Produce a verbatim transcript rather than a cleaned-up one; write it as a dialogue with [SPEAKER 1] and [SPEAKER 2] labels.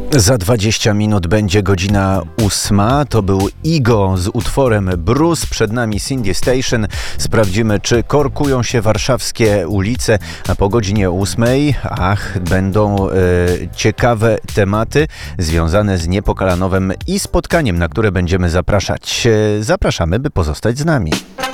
[SPEAKER 1] Za dwadzieścia minut będzie godzina ósma. To był Igo z utworem Bruce. Przed nami Cindy Station. Sprawdzimy, czy korkują się warszawskie ulice. A po godzinie ósmej, ach, będą e, ciekawe tematy związane z Niepokalanowem i spotkaniem, na które będziemy zapraszać. E, zapraszamy, by pozostać z nami.